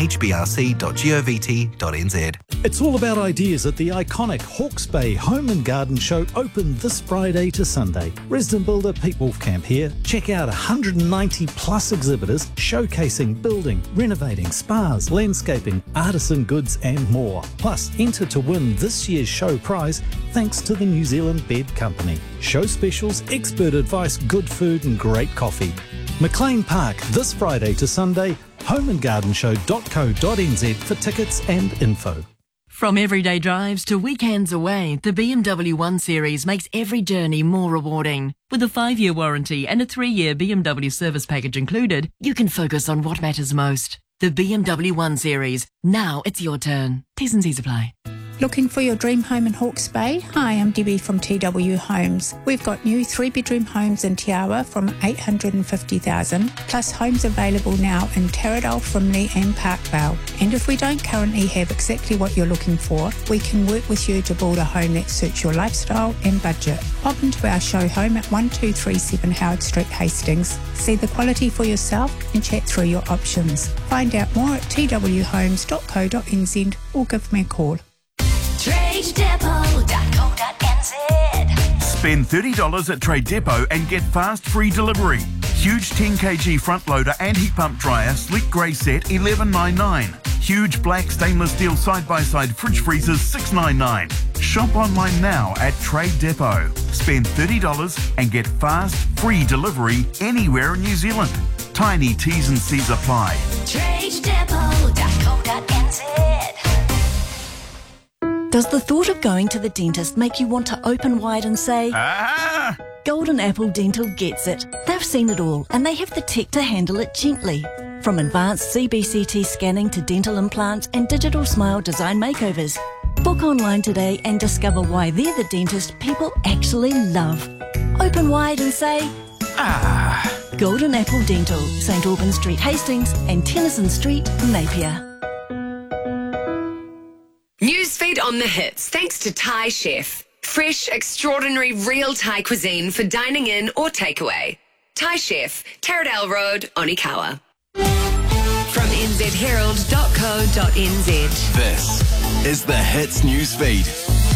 hbrc.govt.nz. It's all about ideas at the iconic Hawke's Bay Home and Garden Show, open this Friday to Sunday. Resident builder Pete Wolfcamp here. Check out 190 plus exhibitors showcasing building, renovating, spas, landscaping, artisan goods and more. Plus, enter to win this year's show prize thanks to the New Zealand Bed Company. Show specials, expert advice, good food and great coffee. McLean Park this Friday to Sunday, homeandgardenshow.co.nz for tickets and info. From everyday drives to weekends away, the BMW 1 Series makes every journey more rewarding. With a 5-year warranty and a 3-year BMW service package included, you can focus on what matters most. The BMW 1 Series. Now it's your turn. T's and C's apply. Looking for your dream home in Hawke's Bay? Hi, I'm Debbie from TW Homes. We've got new 3-bedroom homes in Te Awa from $850,000, plus homes available now in Taradale, Frimley and Parkvale. And if we don't currently have exactly what you're looking for, we can work with you to build a home that suits your lifestyle and budget. Pop into our show home at 1237 Howard Street, Hastings. See the quality for yourself and chat through your options. Find out more at twhomes.co.nz or give me a call. TradeDepot.co.nz. Spend $30 at Trade Depot and get fast free delivery. Huge 10kg front loader and heat pump dryer, sleek grey set, $11.99. Huge black stainless steel side-by-side fridge freezers, $6.99. Shop online now at Trade Depot. Spend $30 and get fast free delivery anywhere in New Zealand. Tiny T's and C's apply. TradeDepot.co.nz. Does the thought of going to the dentist make you want to open wide and say, Ah! Golden Apple Dental gets it. They've seen it all and they have the tech to handle it gently. From advanced CBCT scanning to dental implants and digital smile design makeovers. Book online today and discover why they're the dentist people actually love. Open wide and say, Ah! Golden Apple Dental, St Albans Street, Hastings and Tennyson Street, Napier. Newsfeed on the hits, thanks to Thai Chef. Fresh, extraordinary, real Thai cuisine for dining in or takeaway. Thai Chef, Taradale Road, Onikawa. From nzherald.co.nz. This is the Hits Newsfeed.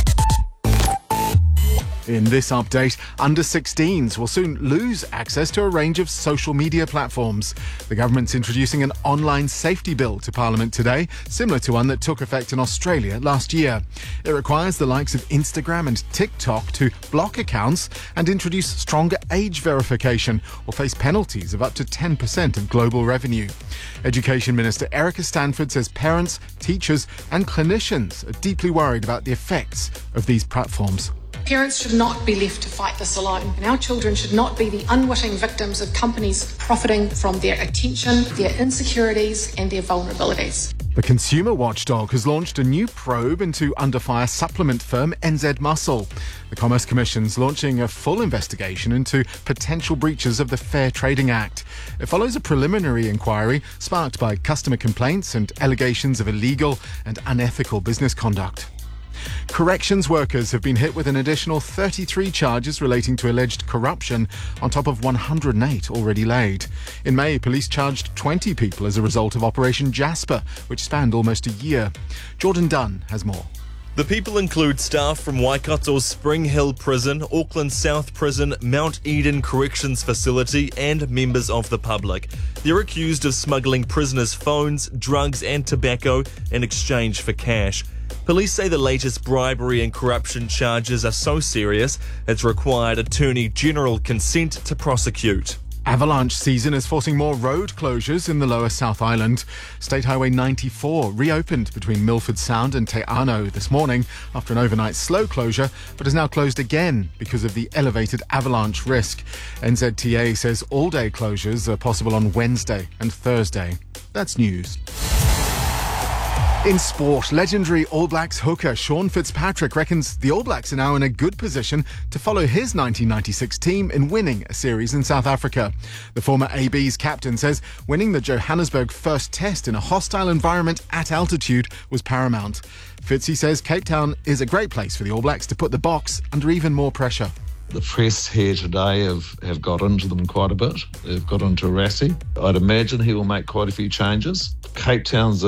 In this update, under-16s will soon lose access to a range of social media platforms. The government's introducing an online safety bill to Parliament today, similar to one that took effect in Australia last year. It requires the likes of Instagram and TikTok to block accounts and introduce stronger age verification or face penalties of up to 10% of global revenue. Education Minister Erica Stanford says parents, teachers and clinicians are deeply worried about the effects of these platforms. Parents should not be left to fight this alone, and our children should not be the unwitting victims of companies profiting from their attention, their insecurities and their vulnerabilities. The consumer watchdog has launched a new probe into under-fire supplement firm NZ Muscle. The Commerce Commission's launching a full investigation into potential breaches of the Fair Trading Act. It follows a preliminary inquiry sparked by customer complaints and allegations of illegal and unethical business conduct. Corrections workers have been hit with an additional 33 charges relating to alleged corruption on top of 108 already laid. In May, police charged 20 people as a result of Operation Jasper, which spanned almost a year. Jordan Dunn has more. The people include staff from Waikato's Spring Hill Prison, Auckland South Prison, Mount Eden Corrections Facility and members of the public. They're accused of smuggling prisoners' phones, drugs and tobacco in exchange for cash. Police say the latest bribery and corruption charges are so serious it's required Attorney General consent to prosecute. Avalanche season is forcing more road closures in the lower South Island. State Highway 94 reopened between Milford Sound and Te Anau this morning after an overnight slow closure, but is now closed again because of the elevated avalanche risk. NZTA says all-day closures are possible on Wednesday and Thursday. That's news. In sport, legendary All Blacks hooker Sean Fitzpatrick reckons the All Blacks are now in a good position to follow his 1996 team in winning a series in South Africa. The former AB's captain says winning the Johannesburg first test in a hostile environment at altitude was paramount. Fitzy says Cape Town is a great place for the All Blacks to put the Boks under even more pressure. The press here today have got into them quite a bit. They've got into Rassie. I'd imagine he will make quite a few changes. Cape Town's